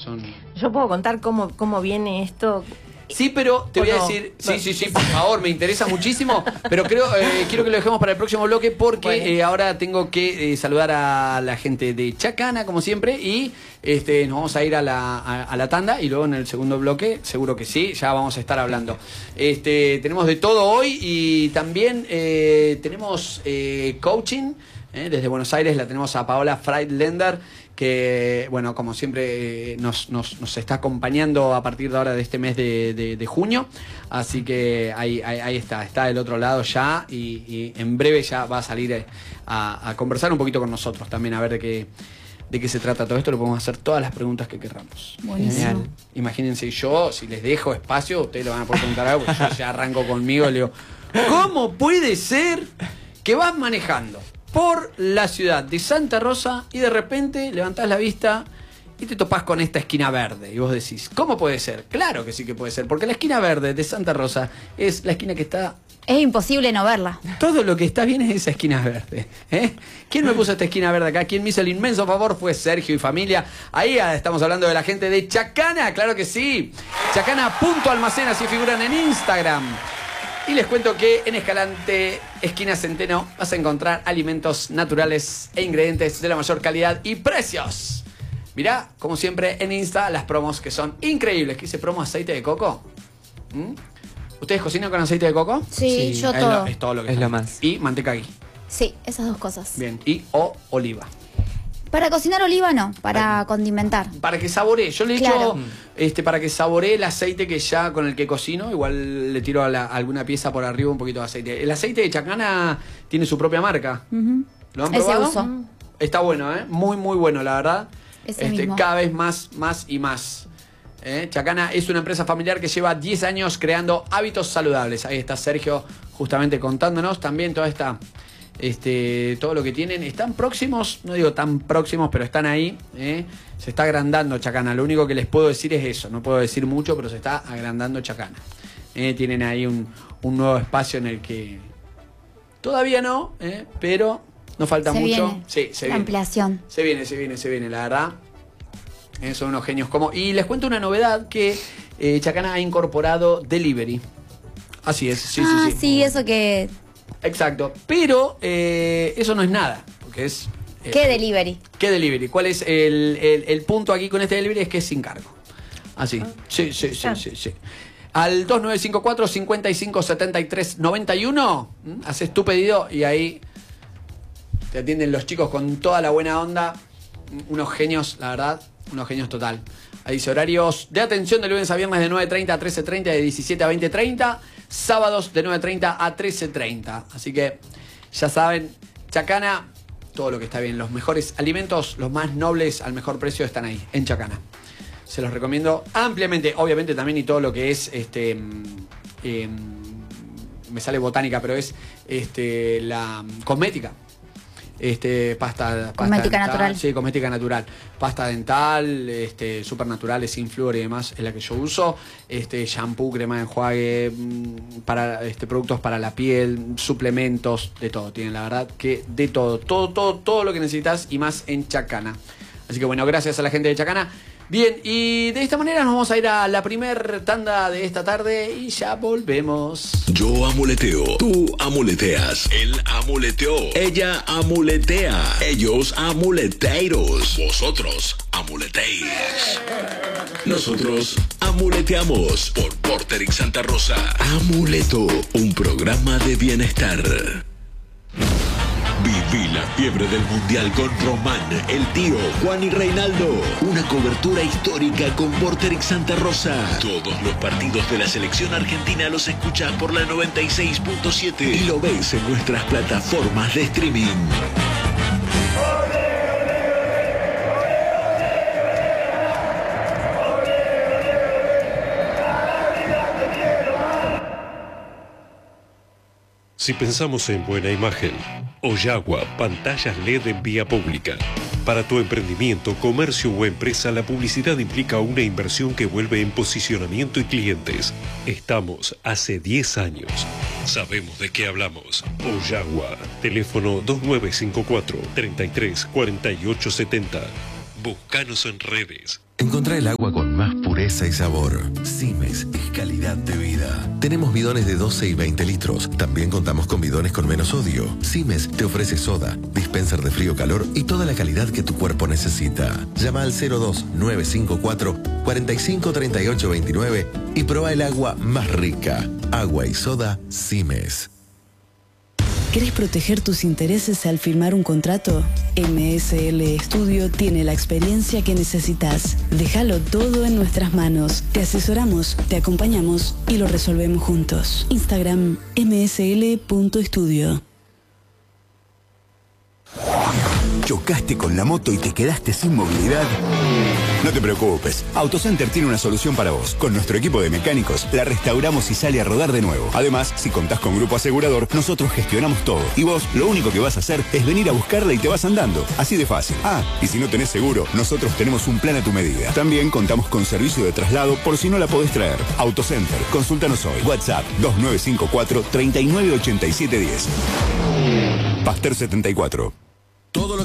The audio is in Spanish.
son... Yo puedo contar cómo viene esto. Sí, pero te voy a no? decir, sí, por favor, me interesa muchísimo, pero quiero que lo dejemos para el próximo bloque porque Bueno. ahora tengo que saludar a la gente de Chacana, como siempre, y nos vamos a ir a la tanda y luego en el segundo bloque, seguro que sí, ya vamos a estar hablando. Tenemos de todo hoy y también tenemos coaching, desde Buenos Aires la tenemos a Paola Freidländer, que, bueno, como siempre nos está acompañando a partir de ahora de este mes de junio, así que ahí está del otro lado ya y en breve ya va a salir a conversar un poquito con nosotros también, a ver de qué se trata todo esto. Le podemos hacer todas las preguntas que querramos. Buenísimo. Imagínense, yo, si les dejo espacio, ustedes le van a poder preguntar algo, porque yo ya arranco conmigo y le digo, ¿cómo puede ser que vas manejando por la ciudad de Santa Rosa y de repente levantás la vista y te topás con esta esquina verde? Y vos decís, ¿cómo puede ser? Claro que sí que puede ser, porque la esquina verde de Santa Rosa es la esquina que está... Es imposible no verla. Todo lo que está bien es esa esquina verde. ¿Quién me puso esta esquina verde acá? ¿Quién me hizo el inmenso favor? Fue Sergio y familia. Ahí estamos hablando de la gente de Chacana, claro que sí. Chacana.almacén, así figuran en Instagram. Y les cuento que en Escalante, esquina Centeno, vas a encontrar alimentos naturales e ingredientes de la mayor calidad y precios. Mirá, como siempre, en Insta, las promos que son increíbles. ¿Qué dice promo aceite de coco? ¿Ustedes cocinan con aceite de coco? Sí, yo es todo. Es todo lo que Es está. lo más. Y manteca ghee. Sí, esas dos cosas. Bien. Y o oliva. Para cocinar oliva no, para condimentar. Para que saboree. Yo le echo, Claro. para que saboree el aceite que ya con el que cocino, igual le tiro a alguna pieza por arriba un poquito de aceite. El aceite de Chacana tiene su propia marca. ¿Lo han Ese probado? uso. Está bueno, Muy, muy bueno, la verdad. Ese mismo. Cada vez más y más. Chacana es una empresa familiar que lleva 10 años creando hábitos saludables. Ahí está Sergio justamente contándonos también toda esta... todo lo que tienen. Están próximos, no digo tan próximos, pero están ahí. Se está agrandando Chacana. Lo único que les puedo decir es eso. No puedo decir mucho, pero se está agrandando Chacana. Tienen ahí un nuevo espacio en el que todavía no, pero no falta Se mucho. viene. Sí, se La viene. ampliación. Se viene, la verdad. Son unos genios como. Y les cuento una novedad que Chacana ha incorporado delivery. Así es, Sí, eso que... Exacto, pero eso no es nada, porque es... ¿Qué delivery? ¿Qué delivery? ¿Cuál es el punto aquí con este delivery? Es que es sin cargo. Así. Sí. Al 2954 5573 91 haces tu pedido y ahí te atienden los chicos con toda la buena onda. Unos genios, la verdad, unos genios total. Ahí dice horarios de atención de lunes a viernes de 9:30 a 13:30 y de 17 a 20:30. Sábados de 9:30 a 13:30. Así que ya saben, Chacana, todo lo que está bien. Los mejores alimentos, los más nobles al mejor precio están ahí, en Chacana. Se los recomiendo ampliamente. Obviamente también y todo lo que es me sale botánica, pero es la cosmética. Pasta Cosmética dental, natural. Sí, cosmética natural. Pasta dental, super naturales, sin flúor y demás, es la que yo uso. Shampoo, crema de enjuague, para productos para la piel, suplementos, de todo. Tienen, la verdad, que de todo. Todo lo que necesitas y más en Chacana. Así que bueno, gracias a la gente de Chacana. Bien, y de esta manera nos vamos a ir a la primer tanda de esta tarde y ya volvemos. Yo amuleteo, tú amuleteas, él amuleteó, ella amuletea, ellos amuleteiros, vosotros amuletéis. Nosotros amuleteamos por Porterix Santa Rosa. Amuleto, un programa de bienestar. Viví la fiebre del Mundial con Román, el tío, Juan y Reinaldo. Una cobertura histórica con Porterix Santa Rosa. Todos los partidos de la selección argentina los escuchás por la 96.7 y lo ves en nuestras plataformas de streaming. Si pensamos en buena imagen, Oyagua, pantallas LED en vía pública. Para tu emprendimiento, comercio o empresa, la publicidad implica una inversión que vuelve en posicionamiento y clientes. Estamos hace 10 años. Sabemos de qué hablamos. Oyagua, teléfono 2954 33 48 70. Búscanos en redes. Encontrá el agua con más pureza y sabor. Simes es calidad de vida. Tenemos bidones de 12 y 20 litros. También contamos con bidones con menos sodio. Simes te ofrece soda, dispenser de frío-calor y toda la calidad que tu cuerpo necesita. Llama al 02954 453829 y prueba el agua más rica. Agua y soda Simes. ¿Querés proteger tus intereses al firmar un contrato? MSL Estudio tiene la experiencia que necesitas. Déjalo todo en nuestras manos. Te asesoramos, te acompañamos y lo resolvemos juntos. Instagram msl.estudio. ¿Chocaste con la moto y te quedaste sin movilidad? No te preocupes, AutoCenter tiene una solución para vos. Con nuestro equipo de mecánicos la restauramos y sale a rodar de nuevo. Además, si contás con grupo asegurador, nosotros gestionamos todo. Y vos lo único que vas a hacer es venir a buscarla y te vas andando. Así de fácil. Ah, y si no tenés seguro, nosotros tenemos un plan a tu medida. También contamos con servicio de traslado por si no la podés traer. AutoCenter, consúltanos hoy. WhatsApp 2954 398710. Pasteur 74. Todo lo que